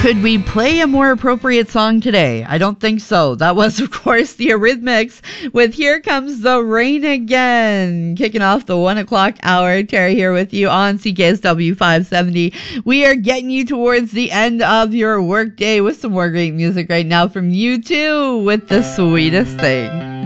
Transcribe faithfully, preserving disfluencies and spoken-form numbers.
Could we play a more appropriate song today? I don't think so. That was, of course, the Eurythmics with Here Comes the Rain Again. Kicking off the one o'clock hour. Terry here with you on C K S W five seventy. We are getting you towards the end of your workday with some more great music right now from U two with The Sweetest Thing.